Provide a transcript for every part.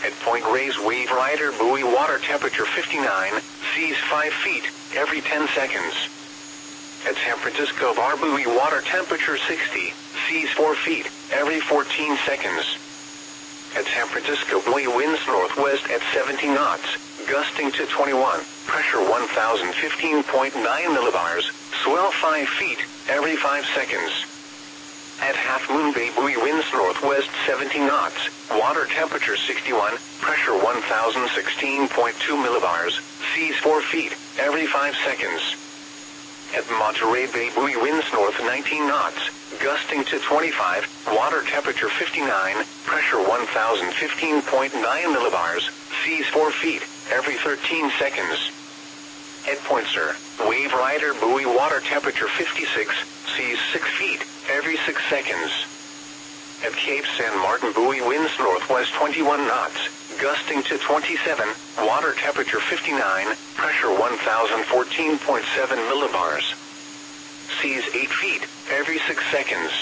At Point Reyes Wave Rider buoy water temperature 59, seas 5 feet, every 10 seconds. At San Francisco Bar buoy water temperature 60, seas 4 feet, every 14 seconds. At San Francisco buoy winds northwest at 70 knots, gusting to 21, pressure 1015.9 millibars, swell 5 feet, every 5 seconds. At Half Moon Bay buoy winds northwest 70 knots, water temperature 61, pressure 1016.2 millibars, seas 4 feet, every 5 seconds. At Monterey Bay buoy winds north 19 knots, gusting to 25, water temperature 59, pressure 1015.9 millibars, seas 4 feet, every 13 seconds. At Point Sur, Wave Rider buoy water temperature 56, seas 6 feet, every 6 seconds. At Cape San Martin buoy winds northwest 21 knots, gusting to 27, water temperature 59, pressure 1014.7 millibars. Seas 8 feet, every 6 seconds.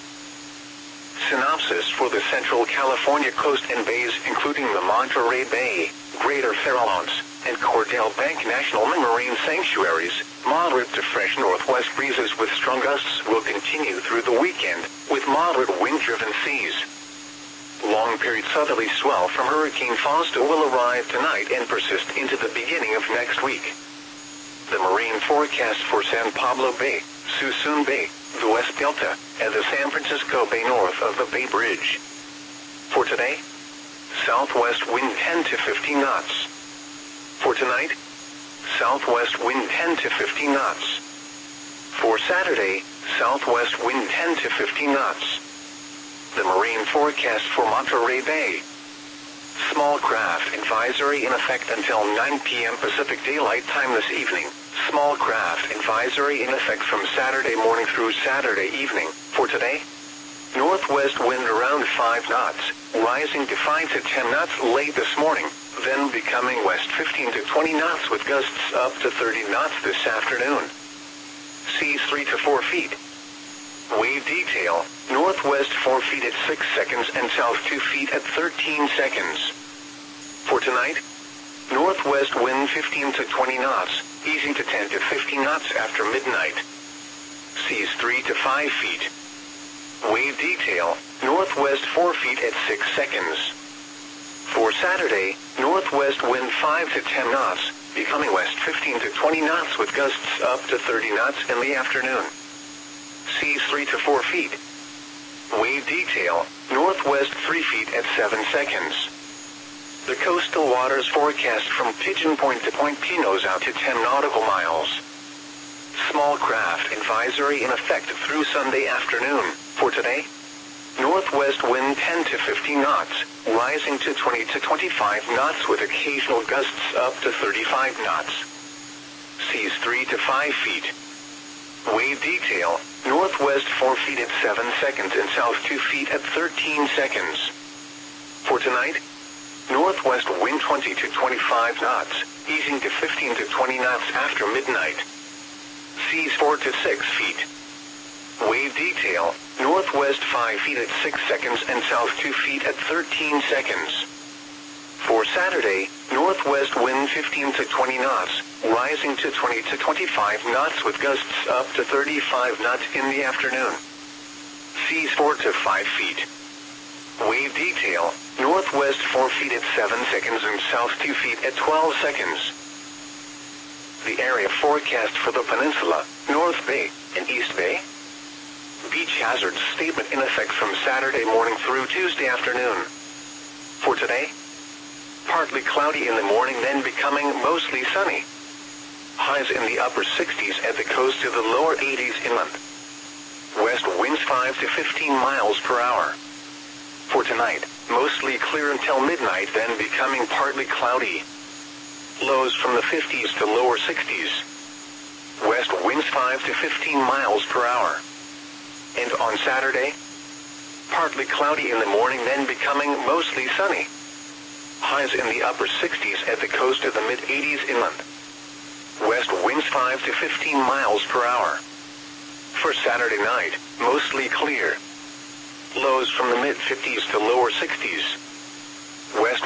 Synopsis for the Central California coast and bays including the Monterey Bay, Greater Farallones, and Cordell Bank National Marine Sanctuaries, moderate to fresh northwest breezes with strong gusts will continue through the weekend, with moderate wind-driven seas. Long-period southerly swell from Hurricane Fausto will arrive tonight and persist into the beginning of next week. The marine forecast for San Pablo Bay, Suisun Bay, the West Delta, and the San Francisco Bay north of the Bay Bridge. For today, southwest wind 10 to 15 knots. For tonight, southwest wind 10 to 15 knots. For Saturday, southwest wind 10 to 15 knots. The marine forecast for Monterey Bay. Small craft advisory in effect until 9 p.m. Pacific Daylight Time this evening. Small craft advisory in effect from Saturday morning through Saturday evening. For today, northwest wind around 5 knots, rising to 5 to 10 knots late this morning, then becoming west 15 to 20 knots with gusts up to 30 knots this afternoon. Seas 3 to 4 feet. Wave detail, northwest 4 feet at 6 seconds and south 2 feet at 13 seconds. For tonight, northwest wind 15 to 20 knots, easing to 10 to 15 knots after midnight. Seas 3 to 5 feet. Wave detail, northwest 4 feet at 6 seconds. For Saturday, northwest wind 5 to 10 knots, becoming west 15 to 20 knots with gusts up to 30 knots in the afternoon. Seas 3 to 4 feet. Wave detail, northwest 3 feet at 7 seconds. The coastal waters forecast from Pigeon Point to Point Pinos out to 10 nautical miles. Small craft advisory in effect through Sunday afternoon. For today, northwest wind 10 to 15 knots, rising to 20 to 25 knots with occasional gusts up to 35 knots. Seas 3 to 5 feet. Wave detail, northwest 4 feet at 7 seconds and south 2 feet at 13 seconds. For tonight, northwest wind 20 to 25 knots, easing to 15 to 20 knots after midnight. Seas 4 to 6 feet. Wave detail, northwest 5 feet at 6 seconds and south 2 feet at 13 seconds. For Saturday, northwest wind 15 to 20 knots, rising to 20 to 25 knots with gusts up to 35 knots in the afternoon. Seas 4 to 5 feet. Wave detail, northwest 4 feet at 7 seconds and south 2 feet at 12 seconds. The area forecast for the peninsula, North Bay, and East Bay. Beach hazard statement in effect from Saturday morning through Tuesday afternoon. For today, partly cloudy in the morning then becoming mostly sunny. Highs in the upper 60s at the coast to the lower 80s inland. West winds 5 to 15 miles per hour. For tonight, mostly clear until midnight then becoming partly cloudy. Lows from the 50s to lower 60s. West winds 5 to 15 miles per hour. And on Saturday, partly cloudy in the morning then becoming mostly sunny. Highs in the upper 60s at the coast to the mid-80s inland. West winds 5 to 15 miles per hour. For Saturday night, mostly clear. Lows from the mid-50s to lower 60s. West